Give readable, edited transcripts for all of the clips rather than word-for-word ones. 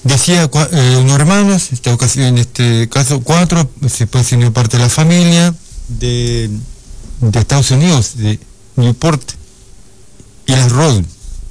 Decía unos hermanos, en este caso 4, se puede ser parte de la familia de Estados Unidos, de Newport y las Rhodes.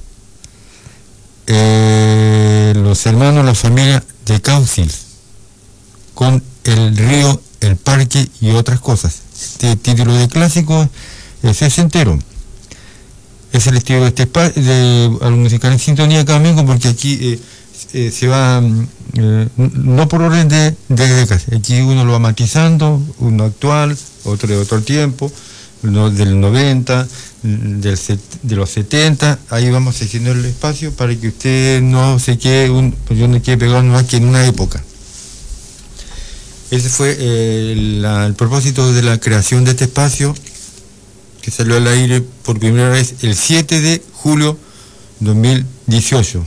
Los hermanos, la familia de Council, con el río, el parque y otras cosas. Este título de clásico es entero. Es el estilo de este de al musical en sintonía cada domingo, porque aquí se va no por orden de décadas. Aquí uno lo va matizando, uno actual, otro de otro tiempo, uno del 90, de los 70. Ahí vamos haciendo el espacio para que usted no se quede, yo no quede pegado más que en una época. Ese fue el propósito de la creación de este espacio, que salió al aire por primera vez el 7 de julio 2018.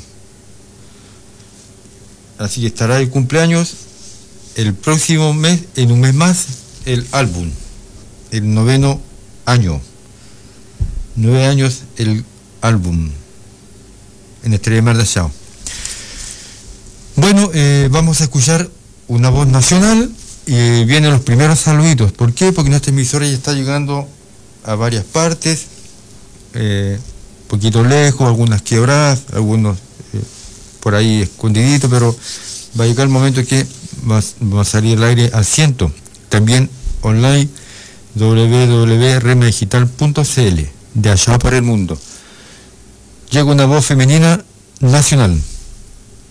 Así que estará el cumpleaños el próximo mes, en un mes más, el álbum, el 9º año. 9 años el álbum en Estrella Mar de Chao. Bueno, vamos a escuchar una voz nacional y vienen los primeros saluditos. ¿Por qué? Porque nuestra emisora ya está llegando a varias partes, poquito lejos, algunas quebradas, algunos por ahí escondiditos, pero va a llegar el momento que va a salir al aire al 100, también online, www.remedigital.cl, de allá para el mundo. Llega una voz femenina nacional.